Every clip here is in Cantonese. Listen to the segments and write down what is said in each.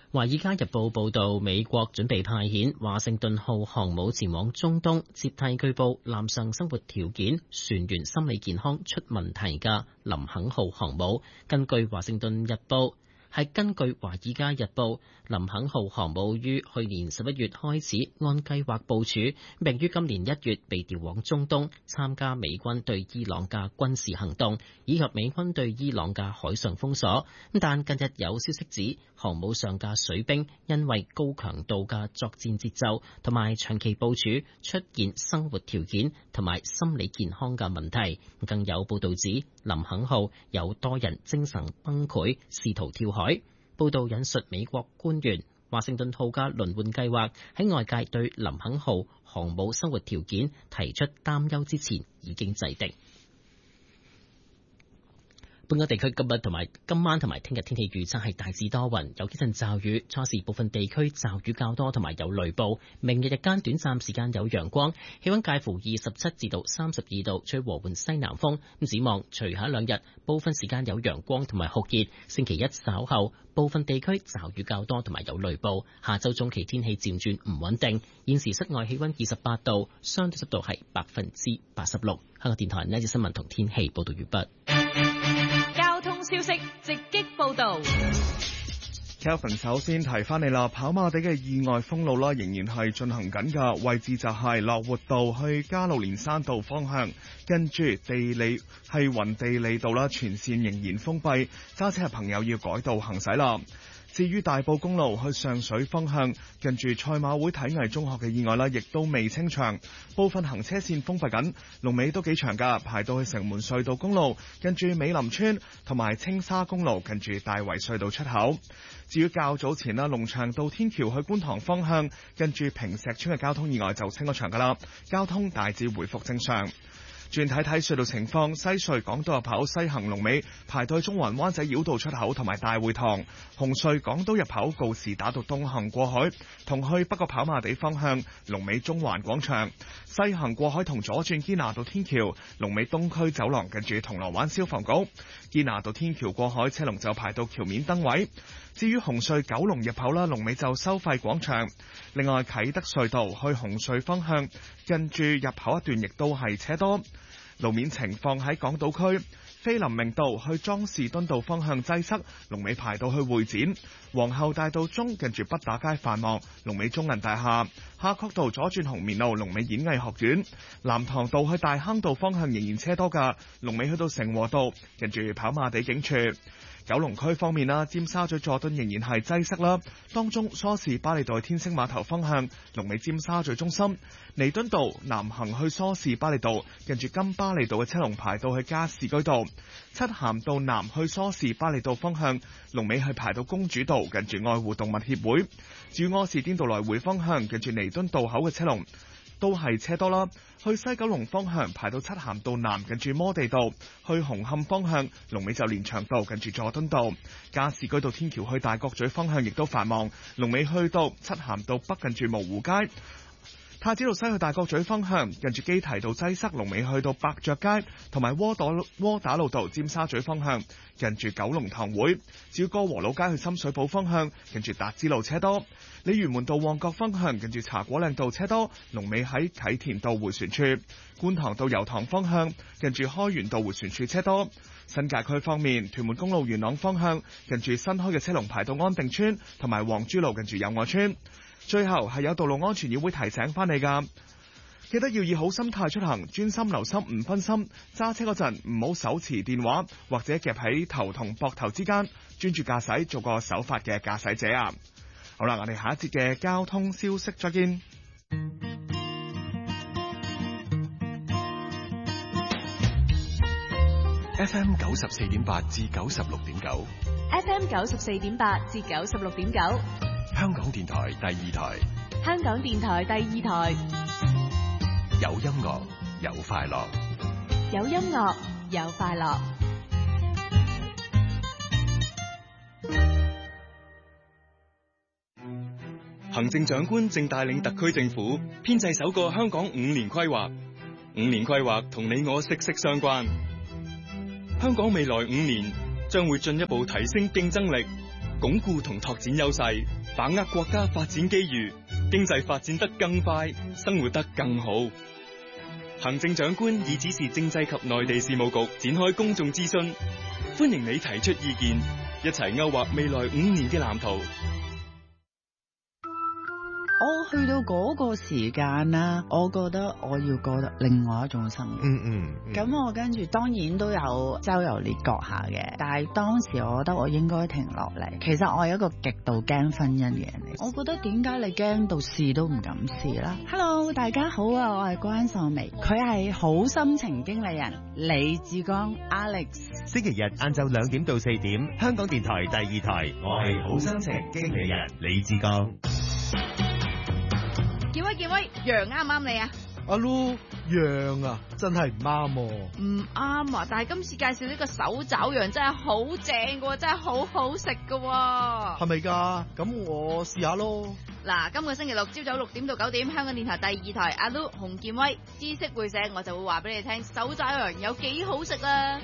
《華爾街日報》報導，美國準備派遣華盛頓號航母前往中東，接替據報艦上生活條件、船員心理健康出問題嘅林肯號航母。根據《華爾街日報》，林肯號航母於去年11月開始按計劃部署，並於今年1月被調往中東參加美軍對伊朗嘅軍事行動，以及美軍對伊朗嘅海上封鎖。但近日有消息指，航母上嘅水兵因為高強度嘅作戰節奏同埋長期部署，出現生活條件同埋心理健康嘅問題。更有報導指，林肯號有多人精神崩潰，試圖跳海。報導引述美國官員，華盛頓號嘅輪換計劃喺外界對林肯號航母生活條件提出擔憂之前已經制定。本港地區今晚同埋聽日天氣預測係大致多雲，有幾陣驟雨，初時部分地區驟雨較多，同埋有雷暴。明日日間短暫時間有陽光，氣溫介乎27至到32度，吹和緩西南風。展望隨後兩日，部分時間有陽光同埋酷熱。星期一稍後，部分地區驟雨較多，同埋有雷暴。下周中期天氣漸轉唔穩定。現時室外氣溫28度，相對濕度係86%。香港電台呢節新聞同天氣報道完畢。 消息直擊報道。 Kelvin 首先提翻你啦，跑馬地嘅意外封路啦，仍然係進行緊㗎，位置就係樂活道去加路連山道方向，跟住雲地利道啦，全線仍然封閉，揸車嘅朋友要改道行駛啦。至於大埔公路去上水方向，近住賽馬會體藝中學嘅意外啦，亦都未清場，部分行車線封閉緊，龍尾都幾長㗎，排到去城門隧道公路，近住美林村同埋青沙公路，近住大圍隧道出口。至於較早前啦，龍翔道天橋去觀塘方向，近住坪石村嘅交通意外就清咗場㗎啦，交通大致回復正常。轉睇睇隧道情況，西隧港島入口西行龍尾排到中環灣仔繞道出口同埋大會堂，紅隧港島入口告士打道東行過海同去北角跑馬地方向龍尾中環廣場，西行過海同左轉堅拿道天橋龍尾東區走廊，近住銅鑼灣消防局。堅拿道天橋過海車龍就排到橋面燈位。至於紅隧九龍入口啦，龍尾就收費廣場。另外啟德隧道去紅隧方向，近住入口一段亦都係車多。路面情況喺港島區，菲林明道去莊士敦道方向擠塞，龍尾排到去會展。皇后大道中近住畢打街繁忙，龍尾中銀大廈。夏慤道左轉紅棉路，龍尾演藝學院。藍塘道去大坑道方向仍然車多㗎，龍尾去到成和道，近住跑馬地警署。九龍區方面啦，尖沙咀佐敦仍然係擠塞啦，當中梳士巴利道天星碼頭方向，龍尾尖沙咀中心。彌敦道南行去梳士巴利道，近住金巴利道嘅車龍排到去加士居道。漆咸道南去梳士巴利道方向，龍尾係排到公主道，近住愛護動物協會。至於柯士甸道來回方向，近住彌敦道口嘅車龍都係車多啦，去西九龍方向排到漆咸道南，近住摩地道；去紅磡方向龍尾就連翔道，近住佐敦道。加士居道天橋去大角咀方向亦都繁忙，龍尾去到漆咸道北，近住蕪湖街。太子道西去大角咀方向，近住基提道擠塞，龍尾去到百爵街，同埋窩打老道尖沙咀方向，近住九龍塘會。至於歌和老街去深水埗方向，近住達之路車多。鯉魚門道旺角方向，近住茶果嶺道車多，龍尾喺啟田道迴旋處。觀塘道油塘方向，近住開源道迴旋處車多。新界區方面，屯門公路元朗方向，近住新開嘅車龍排到安定村，同埋黃珠路近住友愛村。最後係有道路安全議會提醒翻你㗎，記得要以好心態出行，專心留心唔分心，揸車嗰陣唔好手持電話或者夾喺頭同膊頭之間，專注駕駛，做個守法嘅駕駛者啊！好啦，我哋下一節嘅交通消息再見。 FM 94.8至96.9 FM 94.8至96.9， 香港電台第二台， 香港電台第二台， 有音樂有快樂， 有音樂有快樂。 行政長官正帶領特區政府編製首個香港5年規劃，5年規劃同你我息息相關。香港未來5年將會進一步提升競爭力， 鞏固同拓展優勢，把握國家發展機遇，經濟發展得更快，生活得更好。行政長官已指示政制及內地事務局展開公眾諮詢，歡迎你提出意見，一齊勾畫未來5年嘅藍圖。 我去到嗰個時間啦，我覺得我要過得另外一種生活。咁我跟住當然都有周遊列國下嘅，但係當時我覺得我應該停落嚟。其實我係一個極度驚婚姻嘅人嚟。我覺得點解你驚到試都唔敢試啦 ？Hello， 大家好啊，我係關秀薇，佢係好心情經理人李志剛 Alex。 星期日晏晝2點到4點，香港電台第2台，我係好心情經理人李志剛。 健威，羊啱唔啱你啊？ 阿 Lu， 羊啊，真係唔啱喎。 唔啱啊！但係今次介紹呢個手爪羊真係好正噶，真係好好食噶。 係咪㗎？咁我試下咯。 嗱，今個星期六朝早6點到9點，香港電台第2台，阿 Lu、洪健威知識會社，我就會話俾你聽手爪羊有幾好食啦。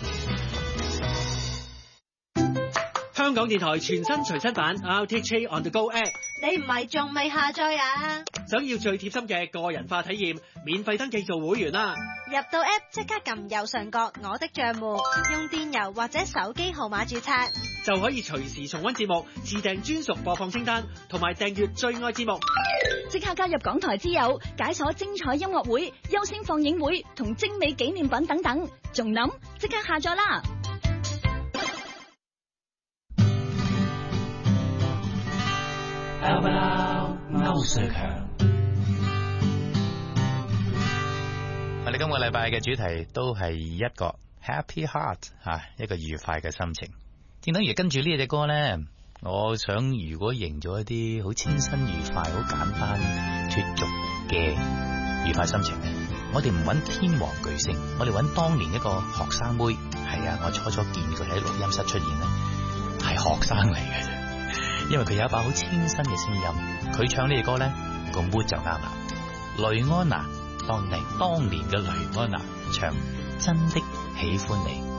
香港電台全新隨身版 RTHK On The Go App， 你唔係仲未下載啊？ 想要最貼心嘅個人化體驗，免費登記做會員啦！ 入到 App 即刻撳右上角我的賬戶，用電郵或者手機號碼註冊， 就可以隨時重溫節目，自訂專屬播放清單，同埋訂閱最愛節目。 即刻加入港台之友，解鎖精彩音樂會、優先放映會同精美紀念品等等，仲諗即刻下載啦！ 歐瑞強，我哋今個禮拜嘅主題都係一個 Happy Heart 一個愉快嘅心情。正等於跟住呢隻歌咧，我想如果營造一啲好清新愉快、好簡單脫俗嘅愉快心情咧，我哋唔揾天王巨星，我哋揾當年一個學生妹。係啊，我初見佢喺錄音室出現咧，係學生嚟嘅啫。因為佢有一把好清新嘅聲音，佢唱呢隻歌咧，個 mood 就啱啦。雷安娜，當年嘅雷安娜唱真的喜歡你。